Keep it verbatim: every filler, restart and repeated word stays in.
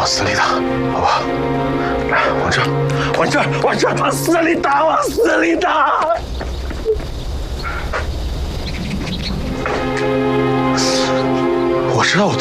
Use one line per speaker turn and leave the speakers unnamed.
往死里打，好不好？来，往这儿，往这儿，往这儿，往死里打，往死里打！我知道我。